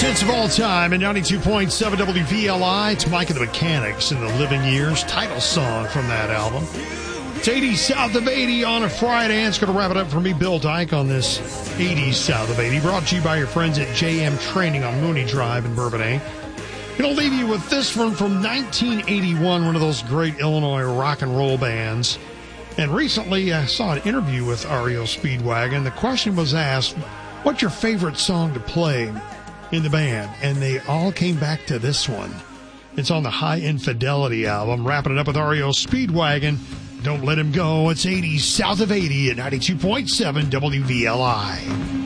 Hits of all time at 92.7 WVLI. It's Mike and the Mechanics in the Living Years, title song from that album. It's 80 South of 80 on a Friday, and it's going to wrap it up for me, Bill Dyke, on this 80 South of 80, brought to you by your friends at JM Training on Mooney Drive in Bourbonnais. Going to leave you with this one from 1981, one of those great Illinois rock and roll bands. And recently I saw an interview with REO Speedwagon. The question was asked, what's your favorite song to play in the band? And they all came back to this one. It's on the High Infidelity album. Wrapping it up with REO Speedwagon. Don't let him go. It's 80 South of 80 at 92.7 WVLI.